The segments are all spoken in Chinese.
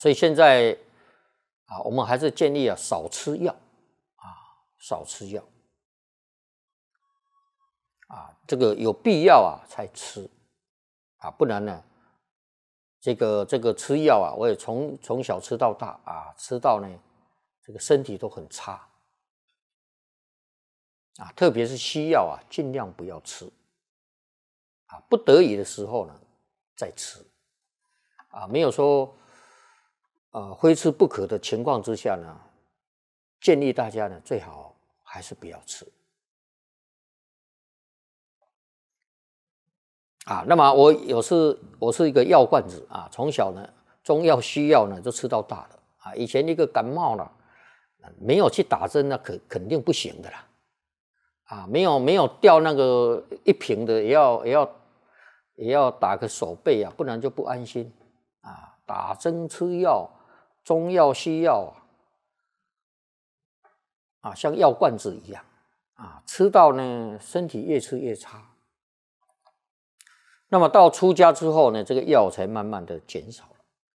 所以现在我们还是建议少吃药少吃药这个有必要才吃不然呢，这个吃药我也从小吃到大吃到呢这个身体都很差特别是西药尽量不要吃不得已的时候呢再吃没有说非吃不可的情况之下呢，建议大家呢最好还是不要吃那么我是一个药罐子从小呢中药西药呢就吃到大了以前一个感冒了没有去打针那肯定不行的啦没有掉那个一瓶的也要打个手背不然就不安心打针吃药中药西药像药罐子一样吃到呢身体越吃越差。那么到出家之后呢，这个药才慢慢的减少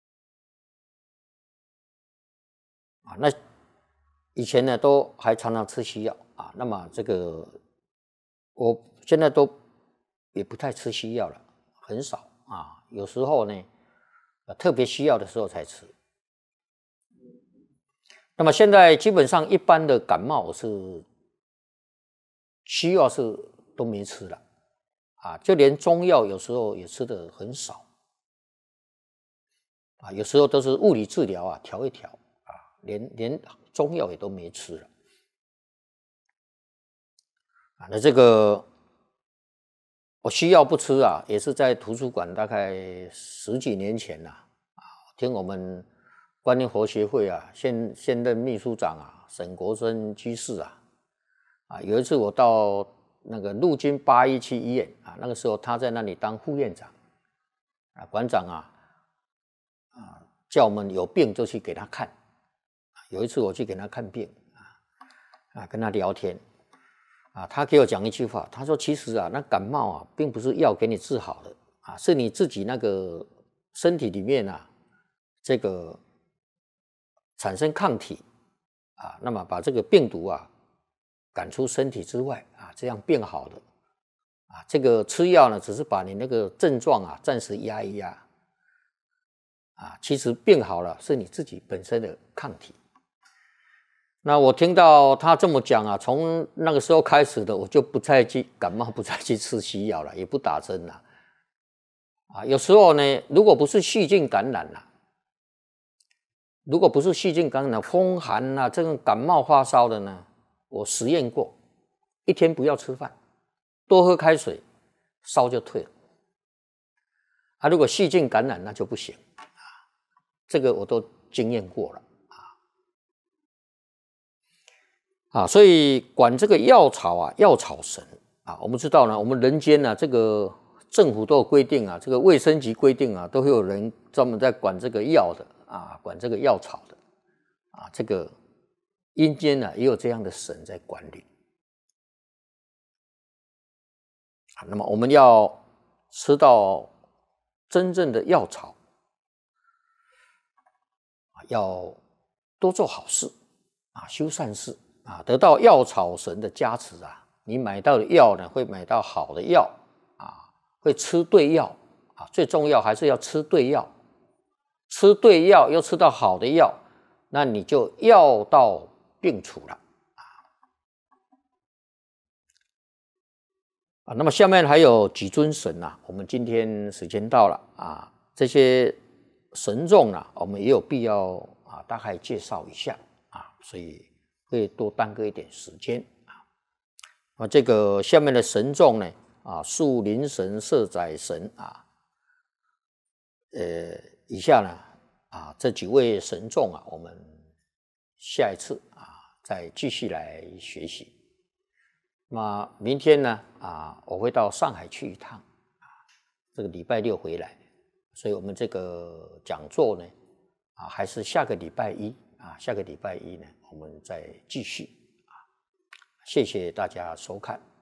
了那以前呢都还常常吃西药那么这个我现在都也不太吃西药了，很少有时候呢特别需要的时候才吃。那么现在基本上一般的感冒是西药是都没吃了就连中药有时候也吃的很少有时候都是物理治疗调一调连中药也都没吃了那这个我西药不吃也是在图书馆大概10几年前听我们观念佛协会现任秘书长沈国珍居士有一次我到那个陆军817医院那个时候他在那里当副院长馆长叫我们有病就去给他看有一次我去给他看病跟他聊天他给我讲一句话，他说其实那感冒并不是药给你治好的是你自己那个身体里面这个产生抗体那么把这个病毒赶出身体之外这样变好的这个吃药呢只是把你那个症状暂时压一压其实病好了是你自己本身的抗体。那我听到他这么讲从那个时候开始的我就不再去感冒不再去吃西药了，也不打针了有时候呢如果不是细菌感染风寒这种感冒发烧的呢，我实验过一天不要吃饭多喝开水烧就退了如果细菌感染那就不行这个我都经验过了所以管这个药草药草神我们知道呢我们人间这个政府都有规定这个卫生局规定都会有人专门在管这个药的管这个药草的这个阴间也有这样的神在管理那么我们要吃到真正的药草要多做好事修善事得到药草神的加持你买到的药呢会买到好的药会吃对药最重要还是要吃对药，吃对药又吃到好的药，那你就药到病除了那么下面还有几尊神我们今天时间到了这些神众我们也有必要大概介绍一下所以会多耽搁一点时间这个下面的神众呢树林神、社宅神以下呢这几位神众我们下一次再继续来学习。那明天呢我会到上海去一趟这个礼拜6回来，所以我们这个讲座呢还是下个礼拜一呢我们再继续谢谢大家收看。